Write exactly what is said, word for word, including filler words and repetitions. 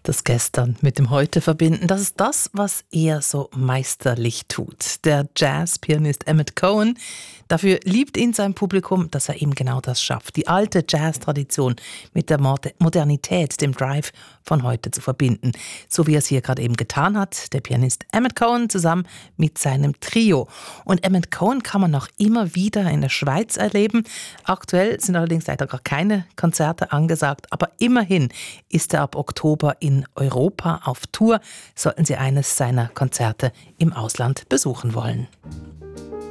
Das Gestern mit dem Heute verbinden, das ist das, was er so meisterlich tut. Der Jazzpianist Emmet Cohen, dafür liebt ihn sein Publikum, dass er eben genau das schafft. Die alte Jazz-Tradition mit der Modernität, dem Drive von heute zu verbinden. So wie er es hier gerade eben getan hat, der Pianist Emmet Cohen zusammen mit seinem Trio. Und Emmet Cohen kann man noch immer wieder in der Schweiz erleben. Aktuell sind allerdings leider gar keine Konzerte angesagt, aber immerhin ist er ab Oktober in Europa auf Tour, sollten Sie eines seiner Konzerte im Ausland besuchen wollen.